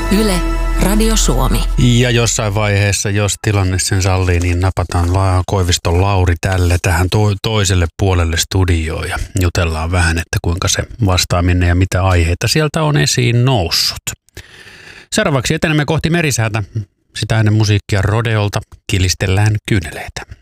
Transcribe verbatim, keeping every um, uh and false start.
Yle, Radio Suomi. Ja jossain vaiheessa, jos tilanne sen sallii, niin napataan La- Koiviston Lauri tälle tähän to- toiselle puolelle studioon ja jutellaan vähän, että kuinka se vastaaminen ja mitä aiheita sieltä on esiin noussut. Seuraavaksi etenemme kohti merisäätä. Sitä ennen musiikkia Rodeolta kilistellään kyyneleitä.